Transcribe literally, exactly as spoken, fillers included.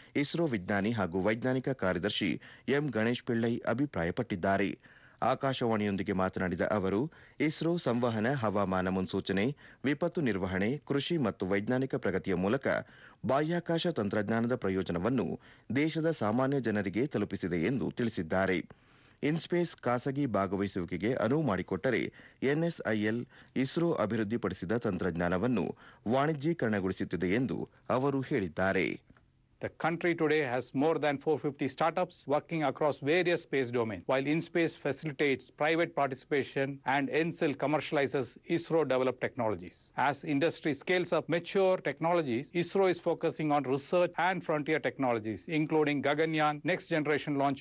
ಇಸ್ರೋ ವಿಜ್ಞಾನಿ ಹಾಗೂ ವೈಜ್ಞಾನಿಕ ಕಾರ್ಯದರ್ಶಿ ಎಂ ಗಣೇಶ್ ಪಿಳ್ಳೈ ಅಭಿಪ್ರಾಯಪಟ್ಟಿದ್ದಾರೆ. ಆಕಾಶವಾಣಿಯೊಂದಿಗೆ ಮಾತನಾಡಿದ ಅವರು, ಇಸ್ರೋ ಸಂವಹನ, ಹವಾಮಾನ ಮುನ್ಸೂಚನೆ, ವಿಪತ್ತು ನಿರ್ವಹಣೆ, ಕೃಷಿ ಮತ್ತು ವೈಜ್ಞಾನಿಕ ಪ್ರಗತಿಯ ಮೂಲಕ ಬಾಹ್ಯಾಕಾಶ ತಂತ್ರಜ್ಞಾನದ ಪ್ರಯೋಜನವನ್ನು ದೇಶದ ಸಾಮಾನ್ಯ ಜನರಿಗೆ ತಲುಪಿಸಿದೆ ಎಂದು ತಿಳಿಸಿದ್ದಾರೆ. ಇನ್ಸ್ಪೇಸ್ ಖಾಸಗಿ ಭಾಗವಹಿಸುವಿಕೆಗೆ ಅನುವು ಮಾಡಿಕೊಟ್ಟರೆ ಎನ್ಎಸ್ಐಎಲ್ ಇಸ್ರೋ ಅಭಿವೃದ್ಧಿಪಡಿಸಿದ ತಂತ್ರಜ್ಞಾನವನ್ನು ವಾಣಿಜ್ಯೀಕರಣಗೊಳಿಸುತ್ತಿದೆ ಎಂದು ಅವರು ಹೇಳಿದ್ದಾರೆ. The country today has more than four hundred fifty startups working across various space domains, while InSpace facilitates private participation and N S I L commercializes ISRO-developed technologies. As industry scales up mature technologies, ISRO is focusing on research and frontier technologies, including Gaganyaan, next-generation launch